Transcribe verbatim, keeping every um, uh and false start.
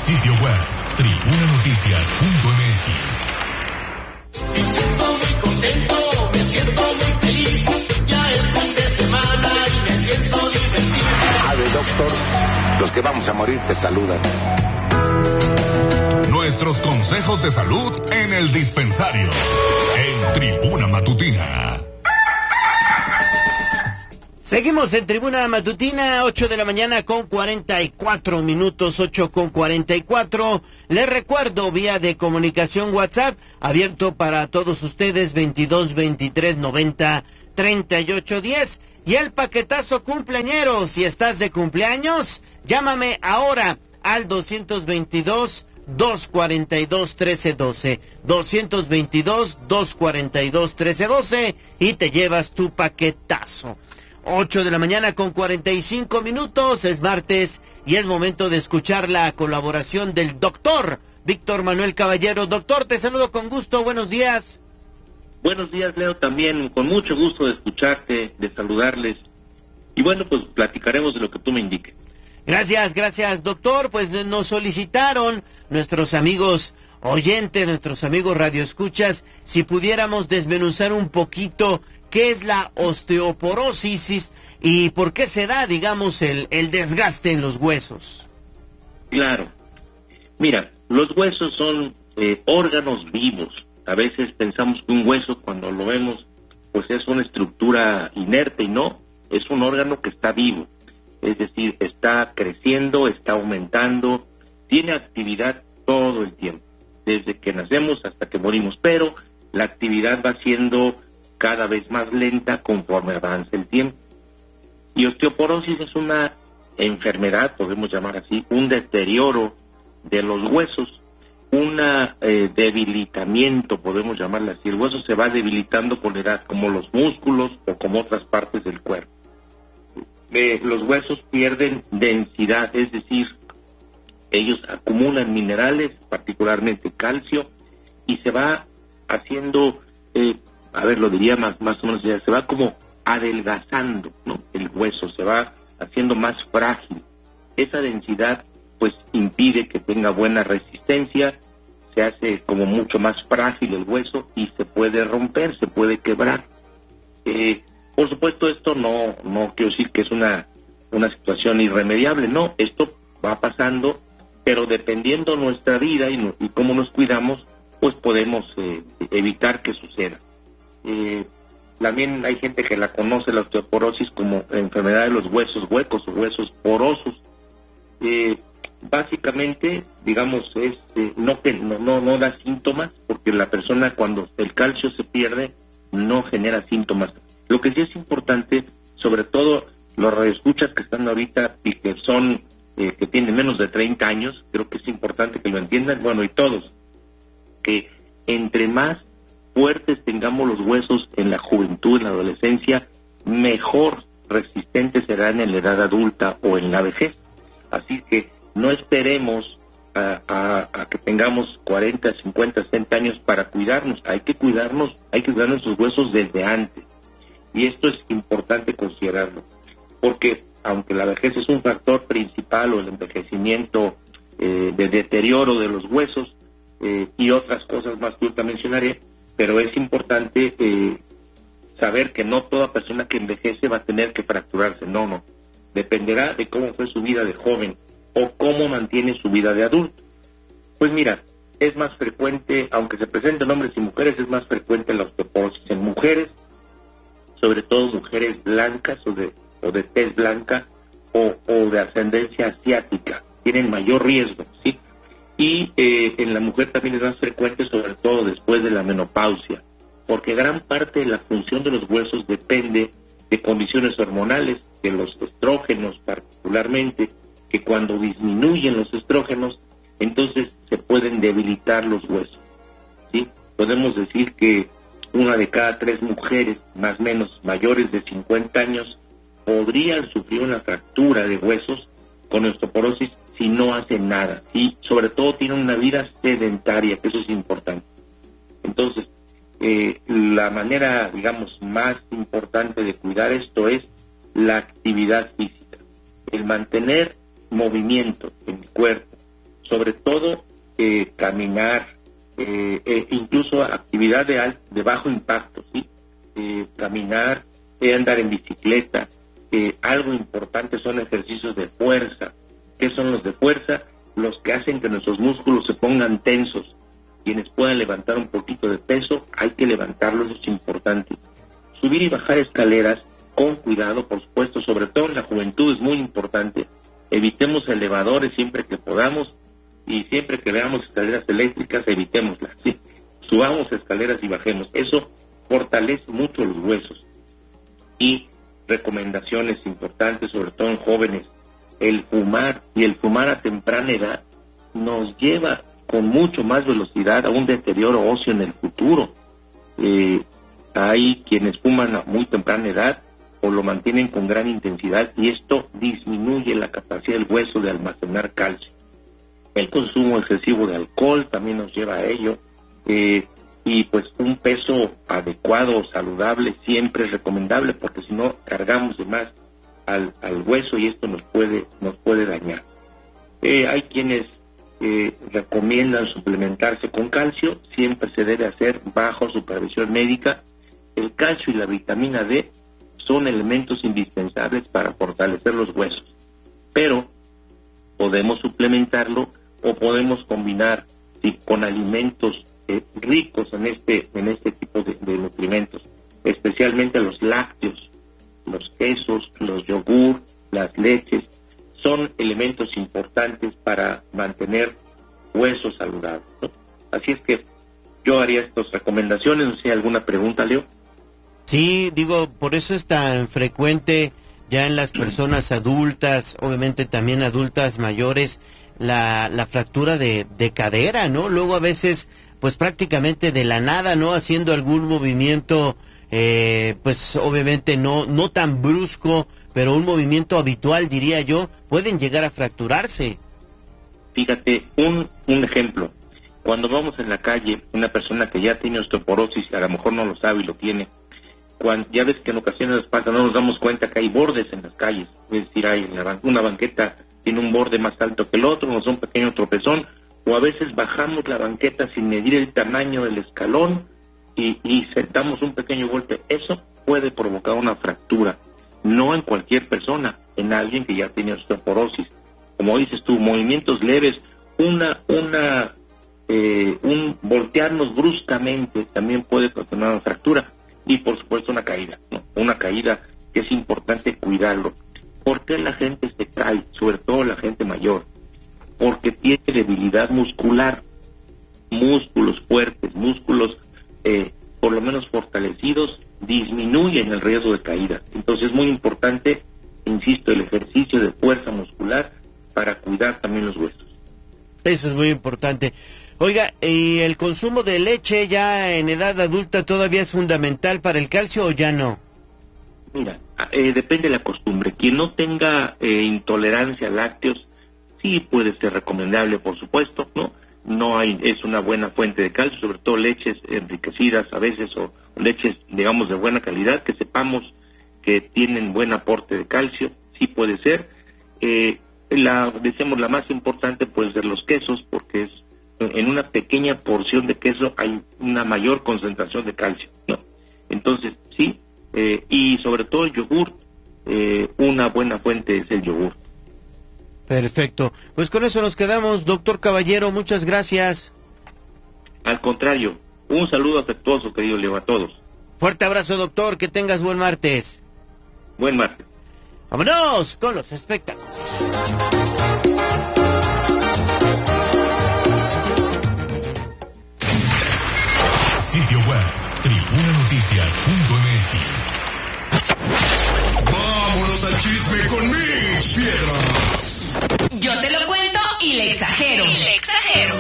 Sitio web tribuna noticias punto m x. Me siento muy contento, me siento muy feliz. Ya es fin de semana y me pienso divertir. Ave doctor, los que vamos a morir te saludan. Nuestros consejos de salud en el dispensario, en Tribuna Matutina. Seguimos en Tribuna Matutina, ocho de la mañana con cuarenta y cuatro minutos, ocho con cuarenta y cuatro. Les recuerdo, vía de comunicación WhatsApp, abierto para todos ustedes, veintidós, veintitrés, noventa, treinta y ocho, diez. Y el paquetazo cumpleañero, si estás de cumpleaños, llámame ahora al doscientos veintidós, doscientos cuarenta y dos, trece doce, doscientos veintidós, doscientos cuarenta y dos, trece doce y te llevas tu paquetazo. ocho de la mañana con cuarenta y cinco minutos, es martes y es momento de escuchar la colaboración del doctor Víctor Manuel Caballero. Doctor, te saludo con gusto, buenos días. Buenos días, Leo, también con mucho gusto de escucharte, de saludarles. Y bueno, pues platicaremos de lo que tú me indiques. Gracias, gracias, doctor. Pues nos solicitaron nuestros amigos oyentes, nuestros amigos radioescuchas, si pudiéramos desmenuzar un poquito qué es la osteoporosis y por qué se da, digamos, el, el desgaste en los huesos. Claro. Mira, los huesos son eh, órganos vivos. A veces pensamos que un hueso, cuando lo vemos, pues es una estructura inerte, y no, es un órgano que está vivo. Es decir, está creciendo, está aumentando, tiene actividad todo el tiempo, desde que nacemos hasta que morimos, pero la actividad va siendo cada vez más lenta conforme avanza el tiempo. Y osteoporosis es una enfermedad, podemos llamar así, un deterioro de los huesos, un eh, debilitamiento, podemos llamarlo así. El hueso se va debilitando con la edad, como los músculos o como otras partes del cuerpo. Eh, los huesos pierden densidad, es decir, ellos acumulan minerales, particularmente calcio, y se va haciendo, eh, a ver, lo diría más, más o menos, ya se va como adelgazando, ¿no? El hueso se va haciendo más frágil. Esa densidad, pues, impide que tenga buena resistencia, se hace como mucho más frágil el hueso y se puede romper, se puede quebrar. Eh, por supuesto, esto no, no quiero decir que es una, una situación irremediable, no, esto va pasando, pero dependiendo nuestra vida y, no, y cómo nos cuidamos, pues podemos eh, evitar que suceda. Eh, también hay gente que la conoce, la osteoporosis, como enfermedad de los huesos huecos o huesos porosos. Eh, básicamente, digamos, es eh, no, no, no, no da síntomas, porque la persona, cuando el calcio se pierde, no genera síntomas. Lo que sí es importante, sobre todo los radioescuchas que están ahorita y que son, eh, que tienen menos de treinta años, creo que es importante que lo entiendan, bueno, y todos, que entre más fuertes tengamos los huesos en la juventud, en la adolescencia, mejor resistentes serán en la edad adulta o en la vejez. Así que no esperemos a, a, a que tengamos cuarenta, cincuenta, sesenta años para cuidarnos. Hay que cuidarnos, hay que cuidar nuestros huesos desde antes. Y esto es importante considerarlo, porque aunque la vejez es un factor principal, o el envejecimiento eh, de deterioro de los huesos eh, y otras cosas más que ahorita mencionaré, pero es importante eh, saber que no toda persona que envejece va a tener que fracturarse, no, no. Dependerá de cómo fue su vida de joven o cómo mantiene su vida de adulto. Pues mira, es más frecuente, aunque se presente en hombres y mujeres, es más frecuente la osteoporosis en mujeres, sobre todo mujeres blancas o de, o de tez blanca o, o de ascendencia asiática, tienen mayor riesgo, ¿sí? Y eh, en la mujer también es más frecuente, sobre todo después de la menopausia, porque gran parte de la función de los huesos depende de condiciones hormonales, de los estrógenos particularmente, que cuando disminuyen los estrógenos, entonces se pueden debilitar los huesos, ¿sí? Podemos decir que una de cada tres mujeres, más o menos mayores de cincuenta años, podrían sufrir una fractura de huesos con osteoporosis si no hacen nada, y sobre todo tienen una vida sedentaria, que eso es importante. Entonces, eh, la manera, digamos, más importante de cuidar esto es la actividad física, el mantener movimiento en el cuerpo, sobre todo eh, caminar, eh, eh, incluso actividad de, al, de bajo impacto, ¿sí? Eh, caminar, eh, andar en bicicleta. Eh, algo importante son ejercicios de fuerza. ¿Qué son los de fuerza? Los que hacen que nuestros músculos se pongan tensos. Quienes puedan levantar un poquito de peso, hay que levantarlo, eso es importante. Subir y bajar escaleras con cuidado, por supuesto, sobre todo en la juventud es muy importante. Evitemos elevadores siempre que podamos y siempre que veamos escaleras eléctricas, evitémoslas, ¿sí? Subamos escaleras y bajemos. Eso fortalece mucho los huesos. Y recomendaciones importantes, sobre todo en jóvenes, el fumar, y el fumar a temprana edad nos lleva con mucho más velocidad a un deterioro óseo en el futuro. Eh, hay quienes fuman a muy temprana edad o lo mantienen con gran intensidad y esto disminuye la capacidad del hueso de almacenar calcio. El consumo excesivo de alcohol también nos lleva a ello, eh, y pues un peso adecuado, saludable, siempre es recomendable porque si no cargamos de más al, al hueso y esto nos puede, nos puede dañar. Eh, hay quienes eh, recomiendan suplementarse con calcio, siempre se debe hacer bajo supervisión médica. El calcio y la vitamina D son elementos indispensables para fortalecer los huesos, pero podemos suplementarlo o podemos combinar sí, con alimentos eh, ricos en este en este tipo de, de nutrimentos, especialmente los lácteos, los quesos, los yogur, las leches, son elementos importantes para mantener huesos saludables, ¿no? Así es que yo haría estas recomendaciones. No sé si hay alguna pregunta, Leo. Sí, digo, por eso es tan frecuente ya en las personas adultas, obviamente también adultas mayores, la, la fractura de, de cadera, ¿no? Luego a veces, pues prácticamente de la nada, ¿no? Haciendo algún movimiento, eh, pues obviamente no, no tan brusco, pero un movimiento habitual, diría yo, pueden llegar a fracturarse. Fíjate, un, un ejemplo. Cuando vamos en la calle, una persona que ya tiene osteoporosis, a lo mejor no lo sabe y lo tiene, cuando, ya ves que en ocasiones nos pasa, no nos damos cuenta que hay bordes en las calles, es decir, hay una, una banqueta tiene un borde más alto que el otro, nos da un pequeño tropezón, o a veces bajamos la banqueta sin medir el tamaño del escalón y, y sentamos un pequeño golpe. Eso puede provocar una fractura, no en cualquier persona, en alguien que ya tiene osteoporosis. Como dices tú, movimientos leves, una, una, eh, un voltearnos bruscamente también puede ocasionar una fractura. Y por supuesto una caída, ¿no? Una caída que es importante cuidarlo. ¿Por qué la gente se cae? Sobre todo la gente mayor. Porque tiene debilidad muscular. Músculos fuertes, músculos eh, por lo menos fortalecidos, disminuyen el riesgo de caída. Entonces es muy importante, insisto, el ejercicio de fuerza muscular para cuidar también los huesos. Eso es muy importante. Oiga, ¿y el consumo de leche ya en edad adulta todavía es fundamental para el calcio o ya no? Mira, eh, depende de la costumbre. Quien no tenga eh, intolerancia a lácteos, sí puede ser recomendable, por supuesto, ¿no? No hay, es una buena fuente de calcio, sobre todo leches enriquecidas a veces, o leches, digamos, de buena calidad, que sepamos que tienen buen aporte de calcio, sí puede ser. Eh, la, decíamos, la más importante puede ser los quesos, porque es en una pequeña porción de queso hay una mayor concentración de calcio, ¿no? Entonces, sí, eh, y sobre todo el yogur, eh, una buena fuente es el yogur. Perfecto. Pues con eso nos quedamos, doctor Caballero, muchas gracias. Al contrario, un saludo afectuoso, querido Leo, a todos. Fuerte abrazo, doctor, que tengas buen martes. Buen martes. Vámonos con los espectáculos. Sitio web, tribuna noticias punto m x. Vámonos al chisme con Mitch Piedras. Yo te lo cuento y le exagero. Y le exagero.